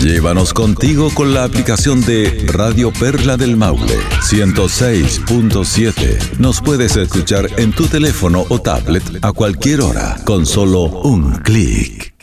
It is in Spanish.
Llévanos contigo con la aplicación de Radio Perla del Maule 106.7. Nos puedes escuchar en tu teléfono o tablet a cualquier hora con solo un clic.